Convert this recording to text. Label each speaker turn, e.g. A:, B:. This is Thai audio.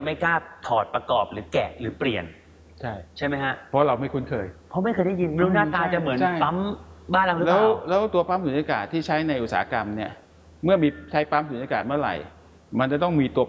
A: ไม่กล้าถอดประกอบหรือแกะหรือเปลี่ยนใช่ไหมฮะ
B: เพราะเราไม่คุ้นเคย
A: เพราะไม่เคยได้ยินไม่รู้หน้าตาจะเหมือนปั๊มบ้านเราหรือเปล่า
B: แล้วตัวปั๊มสูญญากาศที่ใช้ในอุตสาหกรรมเนี่ยเมื่อมีใช้ปั๊มสูญญากาศเมื่อไหร่มันจะต้องมีตัว